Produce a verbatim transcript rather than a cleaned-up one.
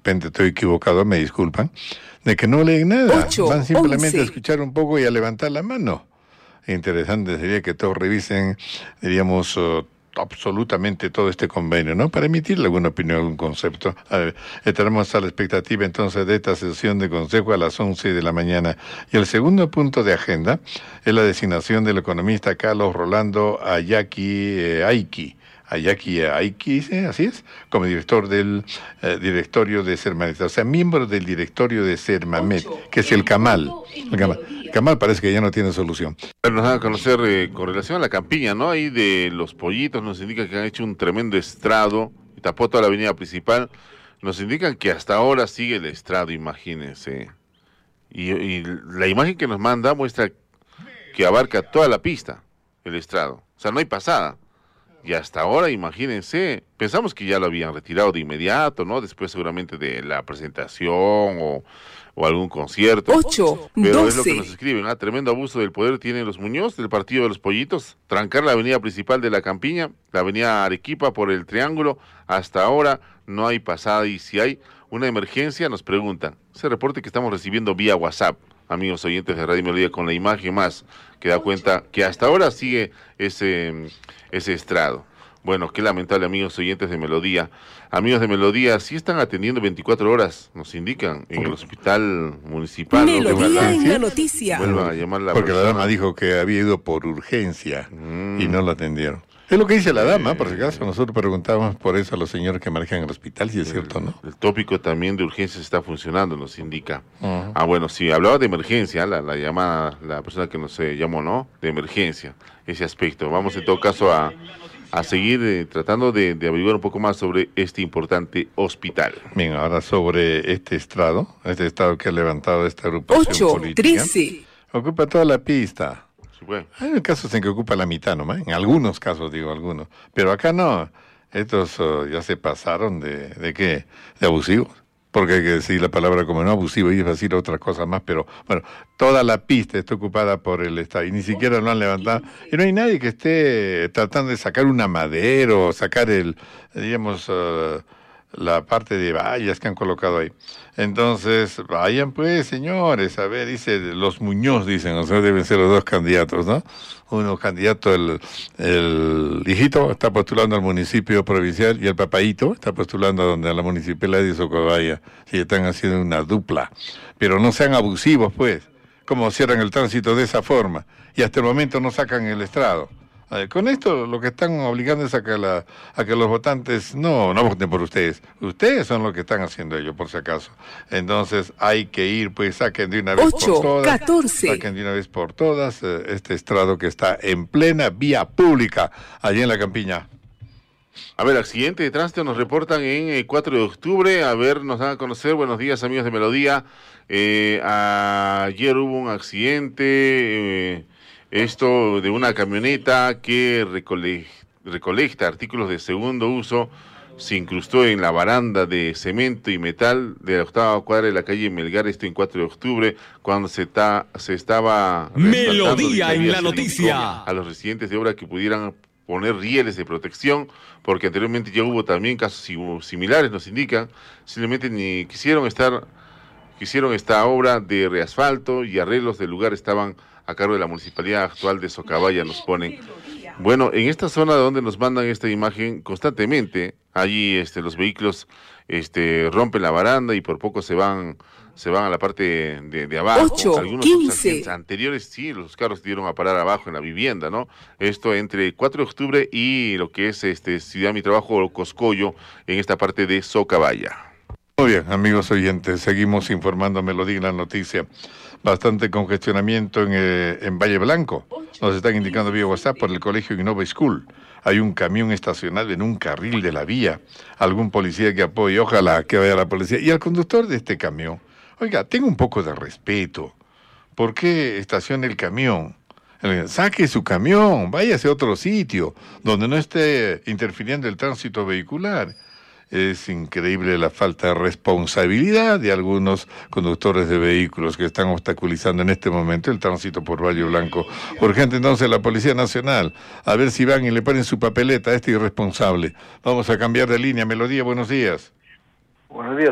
repente estoy equivocado, me disculpan, de que no leen nada, ocho, van simplemente once. a escuchar un poco y a levantar la mano. Interesante sería que todos revisen, diríamos, uh, absolutamente todo este convenio, ¿no? Para emitirle alguna opinión, algún concepto. A ver, estaremos a la expectativa entonces de esta sesión de consejo a las once de la mañana. Y el segundo punto de agenda es la designación del economista Carlos Rolando Ayaki eh, Aiki. Ayaki Aiki, ¿sí? Así es, como director del eh, directorio de Sermamet, o sea, miembro del directorio de Sermamet, que es el Camal. El Camal. Camal parece que ya no tiene solución. Nos dan a conocer eh, con relación a la campiña, ¿no? Ahí de los pollitos nos indica que han hecho un tremendo estrado y tapó toda la avenida principal. Nos indican que hasta ahora sigue el estrado, imagínense. Y, y la imagen que nos manda muestra que abarca toda la pista, el estrado. O sea, no hay pasada. Y hasta ahora, imagínense, pensamos que ya lo habían retirado de inmediato, ¿no? Después seguramente de la presentación o, o algún concierto. ocho, Pero doce. es lo que nos escriben, ¿ah? Tremendo abuso del poder tienen los Muñoz del partido de los Pollitos. Trancar la avenida principal de la Campiña, la avenida Arequipa por el Triángulo. Hasta ahora no hay pasada y si hay una emergencia nos preguntan. Ese reporte que estamos recibiendo vía WhatsApp, amigos oyentes de Radio Melodía, con la imagen más que da cuenta que hasta ahora sigue ese, ese estrado. Bueno, qué lamentable, amigos oyentes de Melodía. Amigos de Melodía, sí están atendiendo veinticuatro horas, nos indican, en el hospital municipal. Melodía ¿no? en la noticia. Vuelvan a llamar a la Porque persona. la dama dijo que había ido por urgencia Mm. y no la atendieron. Es lo que dice la dama, por si acaso. Nosotros preguntábamos por eso a los señores que manejan el hospital, si es cierto o no. El tópico también de urgencias está funcionando, nos indica. Uh-huh. Ah, bueno, sí, hablaba de emergencia, la, la llamada, la persona que nos eh, llamó, ¿no? De emergencia, ese aspecto. Vamos en todo caso a, a seguir eh, tratando de, de averiguar un poco más sobre este importante hospital. Bien, ahora sobre este estrado, este estrado que ha levantado esta agrupación ocho, política. trece. Ocupa toda la pista. Sí, bueno. Hay casos en que ocupa la mitad nomás, en algunos casos digo algunos, pero acá no, estos uh, ya se pasaron de, ¿de qué? De abusivos, porque hay que decir la palabra como no abusivo y decir otra cosa más, pero bueno, toda la pista está ocupada por el Estado y ni siquiera lo han levantado, y no hay nadie que esté tratando de sacar una madera o sacar el, digamos, uh, la parte de vallas que han colocado ahí. Entonces, vayan pues, señores, a ver, dice, los Muñoz, dicen, o sea, deben ser los dos candidatos, ¿no? Uno candidato, el, el hijito está postulando al municipio provincial y el papaíto está postulando a donde a la municipalidad de Socabaya. Sí, están haciendo una dupla. Pero no sean abusivos, pues, como cierran el tránsito de esa forma. Y hasta el momento no sacan el estrado. Con esto lo que están obligando es a que, la, a que los votantes no, no voten por ustedes. Ustedes son los que están haciendo ello, por si acaso. Entonces hay que ir, pues saquen de una vez ocho, por todas. catorce. Saquen de una vez por todas eh, este estrado que está en plena vía pública, allí en la Campiña. A ver, accidente de tránsito nos reportan en el cuatro de octubre. A ver, nos dan a conocer. Buenos días, amigos de Melodía. Eh, ayer hubo un accidente... Eh, Esto de una camioneta que recole recolecta artículos de segundo uso, se incrustó en la baranda de cemento y metal de la octava cuadra de la calle Melgar, esto en cuatro de octubre, cuando se, ta se estaba... Melodía en la noticia. A los residentes de obra que pudieran poner rieles de protección, porque anteriormente ya hubo también casos similares, nos indican, simplemente ni quisieron estar, quisieron esta obra de reasfalto y arreglos del lugar estaban a cargo de la municipalidad actual de Socabaya, nos ponen. Bueno, en esta zona donde nos mandan esta imagen constantemente, allí este, los vehículos este, rompen la baranda y por poco se van se van a la parte de, de abajo. ocho, Algunos quince. anteriores sí, los carros dieron a parar abajo en la vivienda, ¿no? Esto entre el cuatro de octubre y lo que es este Ciudad Mi Trabajo o Coscoyo, en esta parte de Socabaya. Muy bien, amigos oyentes, seguimos informando Melodía en la noticia. Bastante congestionamiento en, eh, en Valle Blanco. Nos están indicando vía WhatsApp por el colegio Innova School. Hay un camión estacionado en un carril de la vía. Algún policía que apoye, ojalá que vaya la policía. Y al conductor de este camión, oiga, tenga un poco de respeto. ¿Por qué estaciona el camión? Saque su camión, váyase a otro sitio donde no esté interfiriendo el tránsito vehicular. Es increíble la falta de responsabilidad de algunos conductores de vehículos que están obstaculizando en este momento el tránsito por Valle Blanco. Urgente entonces la Policía Nacional, a ver si van y le ponen su papeleta a este irresponsable. Vamos a cambiar de línea. Melodía, buenos días. Buenos días.